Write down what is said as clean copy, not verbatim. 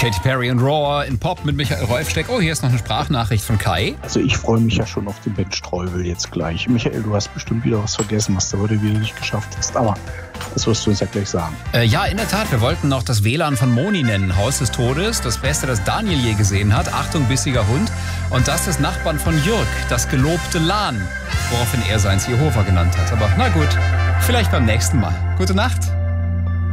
Katy Perry und Roar in Pop mit Michael Rolfsteck. Oh, hier ist noch eine Sprachnachricht von Kai. Also ich freue mich ja schon auf den Ben Streubel jetzt gleich. Michael, du hast bestimmt wieder was vergessen, was du heute wieder nicht geschafft hast. Aber das wirst du uns ja gleich sagen. Ja, in der Tat. Wir wollten noch das WLAN von Moni nennen. Haus des Todes. Das Beste, das Daniel je gesehen hat. Achtung, bissiger Hund. Und das des Nachbarn von Jürg. Das gelobte LAN. Woraufhin er seins Jehova genannt hat. Aber na gut, vielleicht beim nächsten Mal. Gute Nacht.